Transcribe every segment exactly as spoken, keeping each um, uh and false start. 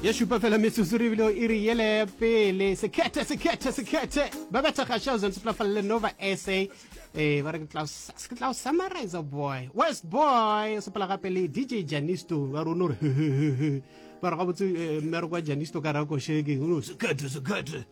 ya shupa fela metsotso re bile e re yele pele sekete sekete sekete ba betha ga thousand sepla falla Nova S A eh ba re ke tla ke tla summarize boy West boy sepla ga pele D J Janisto ba rona re ba re ga botse mmere kwa Janisto ka ra go shege no sekete sekete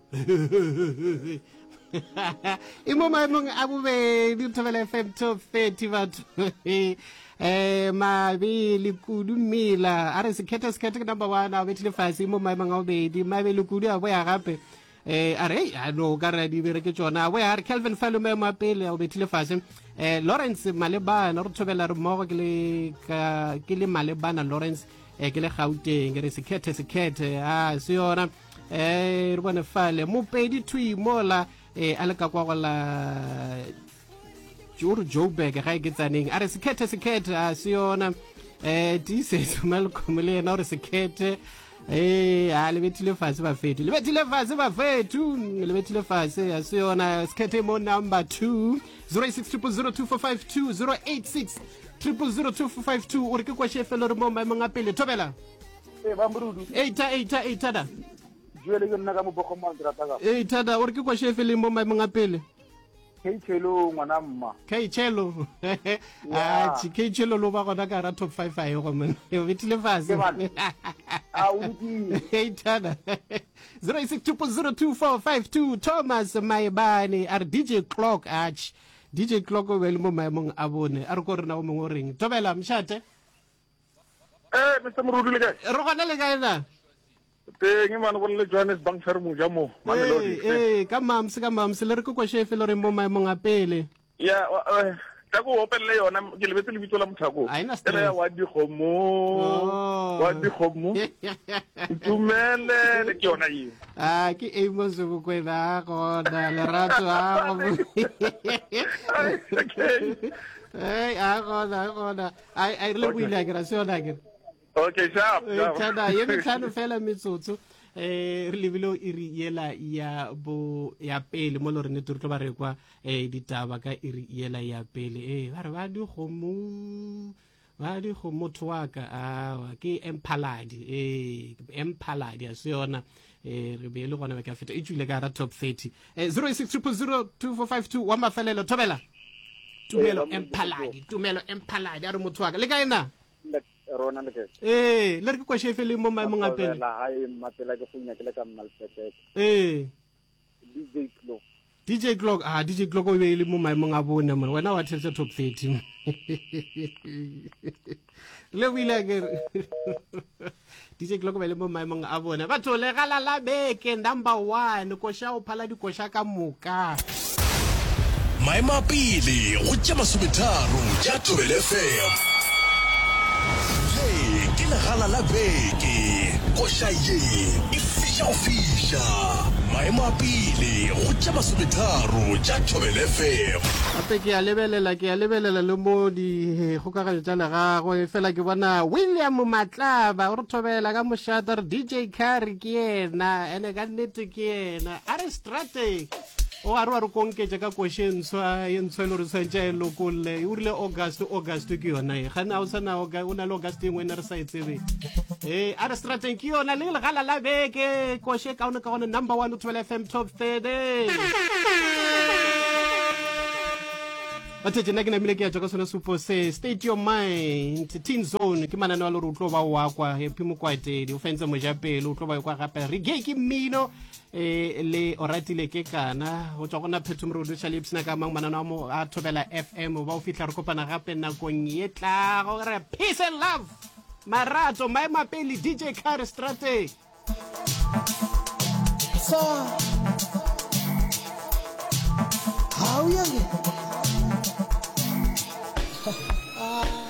imo maemong a bobedi Thobela F M top thirty batho eh mabili kudu mila are sekete sekete number one a betile fase mo maemong a bobedi mabili kudu a boya gape eh are a no ka re di bereke tsona we are Kelvin Falume mo pele a betile fase eh Lawrence Malebana re Thobela re mo ke le ka ke le Malebana Lawrence eh ke le Gauteng re sekete sekete a se yona eh re bone fale mo pedi thui mola eh a le ka kwa la Jor Joburg ga ke tsaneng a re sekete sekete a se yona eh di se Malcolm le na re sekete eh a le betile fase ba fetu le betile fase ba fetu le betile fase a se yona sekete mo number two zero eight six zero zero two four five two zero eight six zero zero two four five two o re ke kwa shefelo re mo maemong a pele Thobela eh ba mrudu eita eita eita da jwele ke nna ka mo boko mo ntrata ka eh tada o re ke kwa shefelo mo maemong a pele Keichelo ngwana mma Keichelo ah chi Keichelo lo ba gona ka ra top five a go mona e betile fase a uti hey tada zero eight six zero zero two four five two Thomas Maibane ar D J Clock arch D J Clock o le mo maemong a bone a re go rena o mongwe reng Thobela mshate eh Mister Mrudu le kae re gona le kae na teng mane go le Johannesburg Fermuja mo Mamelodi eh ka mamse ka mamse le re go kwa shefelo re mo maemong a pele ya ta go opelle yona ke le betse le bitso la Mthako ene ya wa di khomo wa di khomo tumele le ke yona yi ah ke Amos Bukwena gona le rato a go eh a gona gona ai ai le buile ke ra se yona ke okay sharp tada ye me tlhano fela metsotso eh re lebilo iri yela ya bo ya pele mo lore ne tlo ba re kwa eh ditaba ka iri yela ya pele eh ba re ba di gomo ba di go motho wa ka a ke Empaladi eh Empaladi a se yona eh re be le gona ba ka feta e tswile ka ra top thirty eh zero eight six zero zero two four five two wa mafelelo Thobela Tumelo Empaladi Tumelo Empaladi a re motho wa ka le ka ena rona le ke eh le re ke kwa shefelo mo maemong a pele la hae matela ke funya ke le ka Malfete eh D J Clock D J Clock ah D J Clock o be le mo maemong a bone mo wena wa tshetse top thirty le wile ke D J Clock o be le mo maemong a bone batho le gala la beke number one ko sha o phala di ko sha ka moka maema pele go tšea masometharo ja Thobela F M ke la gala la beke koša ye e fiša go fiša maemo a pele go tšea masometharo ja Thobela F M gape ke a lebelela ke a lebelela le mo di kgokaganyo tša legagwe fela ke bona William Matlaba o re Thobela ka mošata re D J Carey ke yena ene ka nnete ke yena a re strate o a re wa re konketša ka košentshwa ye ntshwa e le re tshwantša e lokolle o rile August August ke yona e gane o sana o na le August engwe ne re sa e tsebe eh a re strateng ke yona le legala la beke koše kaone ka gone number one Thobela F M top thirty bathe jena ke namile ke ya joka sona supo se state your mind teen zone ke manane wa le re o tlo ba wa kwa happy mokwatedi o fentse mojapele o tlo ba kwa gape re ge ke mmino eh le oratile ke kana o tswa gona phetho mrudu tša lipsna ka mang manana mo a Thobela F M ba o fitla re kopana gape nakong ye tla go re peace and love marato maema pele D J Carey Strate so how you